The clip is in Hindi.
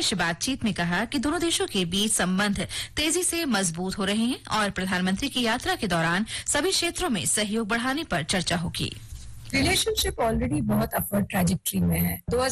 विशेष बातचीत में कहा कि दोनों देशों के बीच संबंध तेजी से मजबूत हो रहे हैं और प्रधानमंत्री की यात्रा के दौरान सभी क्षेत्रों में सहयोग बढ़ाने पर चर्चा होगी। रिलेशनशिप ऑलरेडी बहुत अपवर्ड ट्रैजेक्टरी में है।